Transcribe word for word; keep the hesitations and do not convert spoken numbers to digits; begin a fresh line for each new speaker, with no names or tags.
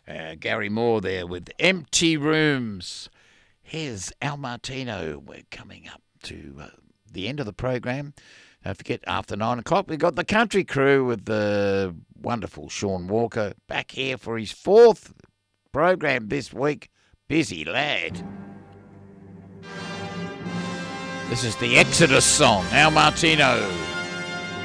Uh, Gary Moore there with Empty Rooms. Here's Al Martino. We're coming up to uh, the end of the program. Don't forget, after nine o'clock, we've got the Country Crew with the wonderful Sean Walker back here for his fourth program this week. Busy lad. This is the Exodus song, Al Martino.